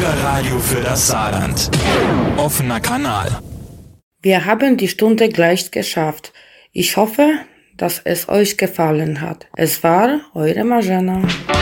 Bürgerradio für das Saarland. Offener Kanal. Wir haben die Stunde gleich geschafft. Ich hoffe, dass es euch gefallen hat. Es war eure Marzena.